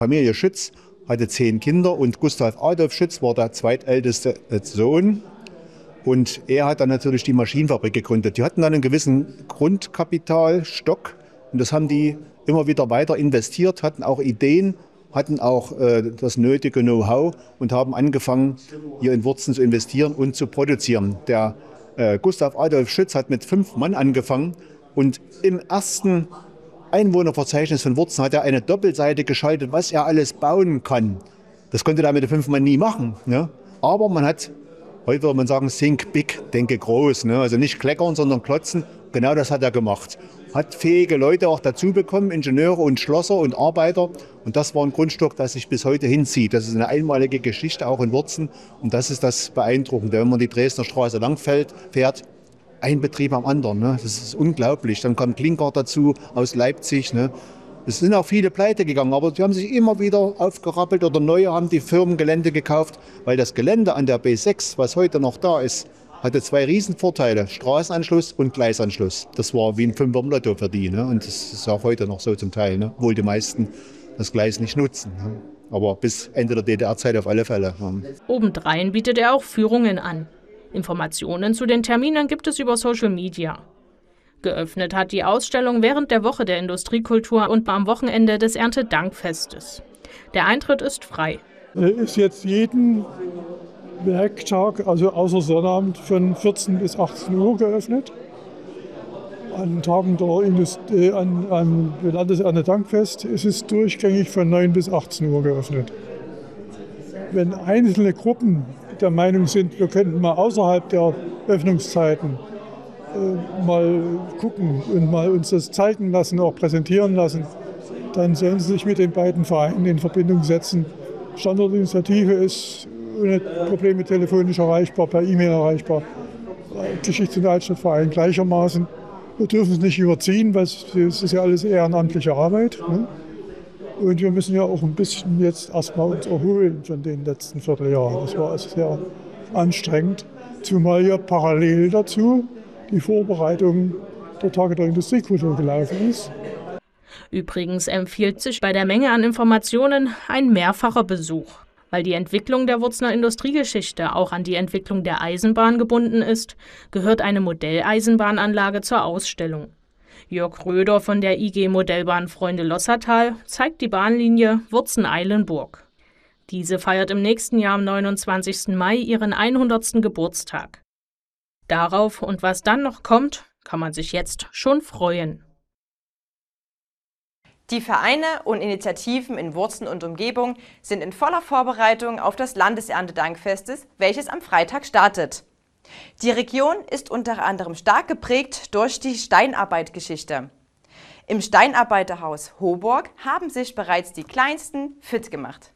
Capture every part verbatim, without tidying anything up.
Familie Schütz hatte zehn Kinder und Gustav Adolf Schütz war der zweitälteste Sohn. Und er hat dann natürlich die Maschinenfabrik gegründet. Die hatten dann einen gewissen Grundkapitalstock und das haben die immer wieder weiter investiert, hatten auch Ideen, hatten auch äh, das nötige Know-how und haben angefangen, hier in Wurzen zu investieren und zu produzieren. Der äh, Gustav Adolf Schütz hat mit fünf Mann angefangen und im ersten Einwohnerverzeichnis von Wurzen hat er eine Doppelseite geschaltet, was er alles bauen kann. Das konnte er mit den fünf Mann nie machen. Ne? Aber man hat, heute würde man sagen, think big, denke groß. Ne? Also nicht kleckern, sondern klotzen. Genau das hat er gemacht. Hat fähige Leute auch dazu bekommen, Ingenieure und Schlosser und Arbeiter. Und das war ein Grundstock, das sich bis heute hinzieht. Das ist eine einmalige Geschichte, auch in Wurzen. Und das ist das Beeindruckende, wenn man die Dresdner Straße lang fährt, ein Betrieb am anderen. Ne? Das ist unglaublich. Dann kommt Klinker dazu aus Leipzig. Ne? Es sind auch viele pleite gegangen, aber die haben sich immer wieder aufgerappelt oder neue haben die Firmengelände gekauft, weil das Gelände an der B sechs, was heute noch da ist, hatte zwei Riesenvorteile, Straßenanschluss und Gleisanschluss. Das war wie ein Fünfer im Lotto für die. Ne? Und das ist auch heute noch so zum Teil, ne? Obwohl die meisten das Gleis nicht nutzen. Ne? Aber bis Ende der D D R-Zeit auf alle Fälle. Ne? Obendrein bietet er auch Führungen an. Informationen zu den Terminen gibt es über Social Media. Geöffnet hat die Ausstellung während der Woche der Industriekultur und am Wochenende des Erntedankfestes. Der Eintritt ist frei. Ist jetzt jeden Werktag, also außer Sonnabend, von vierzehn bis achtzehn Uhr geöffnet. An Tagen der Industrie, an, am Landeserntedankfest ist es durchgängig von neun bis achtzehn Uhr geöffnet. Wenn einzelne Gruppen der Meinung sind, wir könnten mal außerhalb der Öffnungszeiten äh, mal gucken und mal uns das zeigen lassen, auch präsentieren lassen, dann sollen sie sich mit den beiden Vereinen in Verbindung setzen. Standortinitiative ist ohne Probleme telefonisch erreichbar, per E-Mail erreichbar. Geschichts- und Altstadtverein gleichermaßen. Wir dürfen es nicht überziehen, weil es ist ja alles ehrenamtliche Arbeit. Ne? Und wir müssen ja auch ein bisschen jetzt erstmal uns erholen von den letzten Vierteljahren. Das war also sehr anstrengend. Zumal ja parallel dazu die Vorbereitung der Tage der Industriekultur gelaufen ist. Übrigens empfiehlt sich bei der Menge an Informationen ein mehrfacher Besuch. Weil die Entwicklung der Wurzener Industriegeschichte auch an die Entwicklung der Eisenbahn gebunden ist, gehört eine Modelleisenbahnanlage zur Ausstellung. Jörg Röder von der I G Modellbahn Freunde Lossertal zeigt die Bahnlinie Wurzen-Eilenburg. Diese feiert im nächsten Jahr am neunundzwanzigsten Mai ihren hundertsten Geburtstag. Darauf und was dann noch kommt, kann man sich jetzt schon freuen. Die Vereine und Initiativen in Wurzen und Umgebung sind in voller Vorbereitung auf das Landeserntedankfestes, welches am Freitag startet. Die Region ist unter anderem stark geprägt durch die Steinarbeitgeschichte. Im Steinarbeiterhaus Hoburg haben sich bereits die Kleinsten fit gemacht.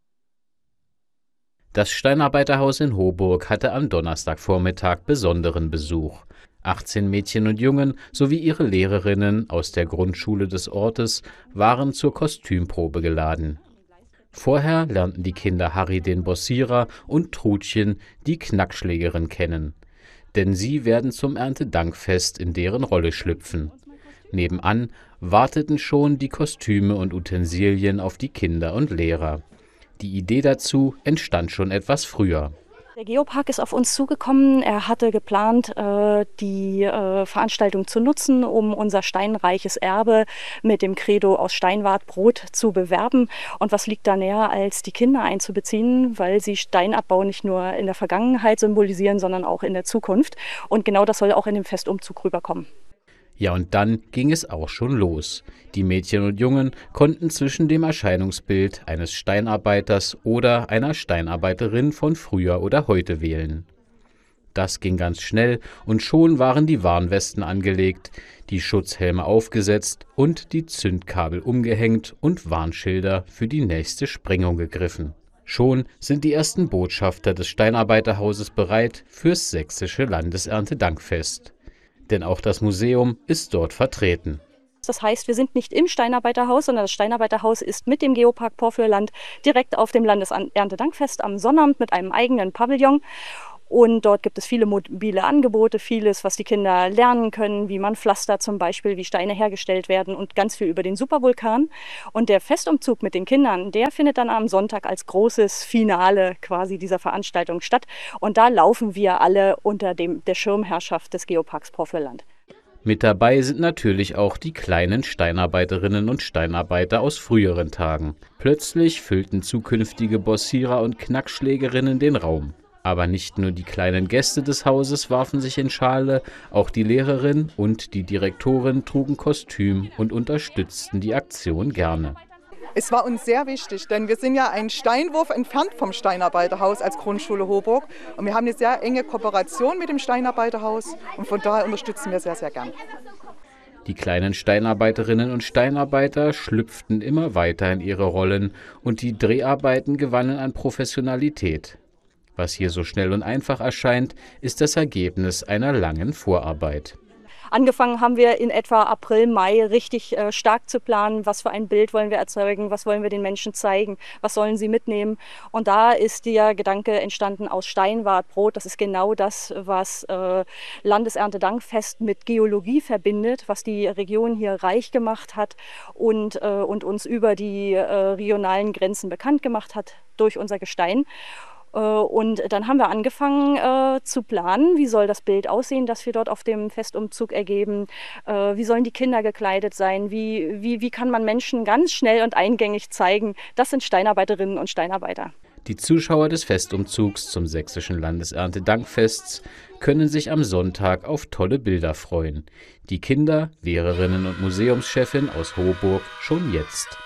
Das Steinarbeiterhaus in Hoburg hatte am Donnerstagvormittag besonderen Besuch. achtzehn Mädchen und Jungen sowie ihre Lehrerinnen aus der Grundschule des Ortes waren zur Kostümprobe geladen. Vorher lernten die Kinder Harry den Bossierer und Trudchen, die Knackschlägerin, kennen. Denn sie werden zum Erntedankfest in deren Rolle schlüpfen. Nebenan warteten schon die Kostüme und Utensilien auf die Kinder und Lehrer. Die Idee dazu entstand schon etwas früher. Der Geopark ist auf uns zugekommen. Er hatte geplant, die Veranstaltung zu nutzen, um unser steinreiches Erbe mit dem Credo aus Steinwart Brot zu bewerben. Und was liegt da näher, als die Kinder einzubeziehen, weil sie Steinabbau nicht nur in der Vergangenheit symbolisieren, sondern auch in der Zukunft. Und genau das soll auch in dem Festumzug rüberkommen. Ja, und dann ging es auch schon los. Die Mädchen und Jungen konnten zwischen dem Erscheinungsbild eines Steinarbeiters oder einer Steinarbeiterin von früher oder heute wählen. Das ging ganz schnell und schon waren die Warnwesten angelegt, die Schutzhelme aufgesetzt und die Zündkabel umgehängt und Warnschilder für die nächste Sprengung gegriffen. Schon sind die ersten Botschafter des Steinarbeiterhauses bereit fürs sächsische Landeserntedankfest. Denn auch das Museum ist dort vertreten. Das heißt, wir sind nicht im Steinarbeiterhaus, sondern das Steinarbeiterhaus ist mit dem Geopark Porfürland direkt auf dem Landeserntedankfest am Sonnabend mit einem eigenen Pavillon. Und dort gibt es viele mobile Angebote, vieles, was die Kinder lernen können, wie man Pflaster zum Beispiel, wie Steine hergestellt werden und ganz viel über den Supervulkan. Und der Festumzug mit den Kindern, der findet dann am Sonntag als großes Finale quasi dieser Veranstaltung statt. Und da laufen wir alle unter dem, der Schirmherrschaft des Geoparks Porphyr-Land. Mit dabei sind natürlich auch die kleinen Steinarbeiterinnen und Steinarbeiter aus früheren Tagen. Plötzlich füllten zukünftige Bossierer und Knackschlägerinnen den Raum. Aber nicht nur die kleinen Gäste des Hauses warfen sich in Schale, auch die Lehrerin und die Direktorin trugen Kostüm und unterstützten die Aktion gerne. Es war uns sehr wichtig, denn wir sind ja einen Steinwurf entfernt vom Steinarbeiterhaus als Grundschule Hoburg. Und wir haben eine sehr enge Kooperation mit dem Steinarbeiterhaus und von daher unterstützen wir sehr, sehr gern. Die kleinen Steinarbeiterinnen und Steinarbeiter schlüpften immer weiter in ihre Rollen und die Dreharbeiten gewannen an Professionalität. Was hier so schnell und einfach erscheint, ist das Ergebnis einer langen Vorarbeit. Angefangen haben wir in etwa April, Mai richtig äh, stark zu planen, was für ein Bild wollen wir erzeugen, was wollen wir den Menschen zeigen, was sollen sie mitnehmen. Und da ist der Gedanke entstanden aus Steinwartbrot. Das ist genau das, was äh, Landeserntedankfest mit Geologie verbindet, was die Region hier reich gemacht hat und, äh, und uns über die äh, regionalen Grenzen bekannt gemacht hat durch unser Gestein. Und dann haben wir angefangen äh, zu planen, wie soll das Bild aussehen, das wir dort auf dem Festumzug ergeben, äh, wie sollen die Kinder gekleidet sein, wie, wie, wie kann man Menschen ganz schnell und eingängig zeigen, das sind Steinarbeiterinnen und Steinarbeiter. Die Zuschauer des Festumzugs zum Sächsischen Landeserntedankfests können sich am Sonntag auf tolle Bilder freuen. Die Kinder, Lehrerinnen und Museumschefin aus Hoburg schon jetzt.